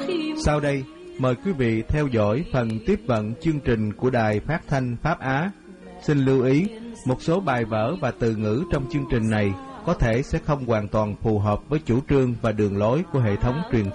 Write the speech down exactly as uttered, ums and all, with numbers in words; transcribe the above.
Sau đây, mời quý vị theo dõi phần tiếp vận chương trình của Đài Phát thanh Pháp Á. Xin lưu ý, một số bài vở và từ ngữ trong chương trình này có thể sẽ không hoàn toàn phù hợp với chủ trương và đường lối của hệ thống truyền thông